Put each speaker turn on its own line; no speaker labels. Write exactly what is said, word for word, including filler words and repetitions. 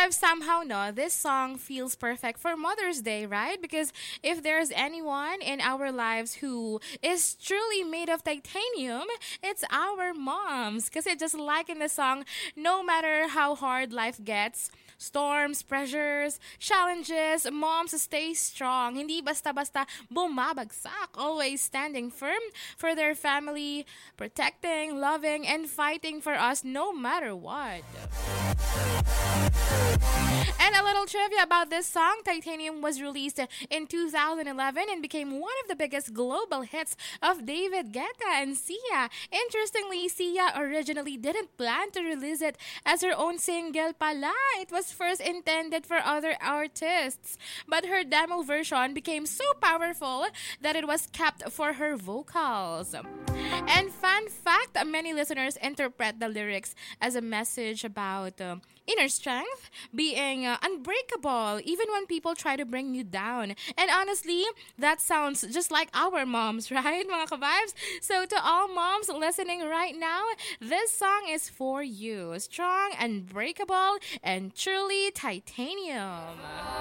Kavibe, somehow, no, this song feels perfect for Mother's Day, right? Because if there's anyone in our lives who is truly made of titanium, it's our moms. Because it just like in the song, no matter how hard life gets, storms, pressures, challenges, moms stay strong. Hindi basta-basta bumabagsak. Always standing firm for their family, protecting, loving, and fighting for us no matter what. And a little trivia about this song, Titanium was released in two thousand eleven and became one of the biggest global hits of David Guetta and Sia. Interestingly, Sia originally didn't plan to release it as her own single pala. It was first intended for other artists. But her demo version became so powerful that it was kept for her vocals. And fun fact, many listeners interpret the lyrics as a message about uh, inner strength, being uh, unbreakable, even when people try to bring you down. And honestly, that sounds just like our moms, right, mga ka-vibes? So to all moms listening right now, this song is for you. Strong, unbreakable, and truly titanium.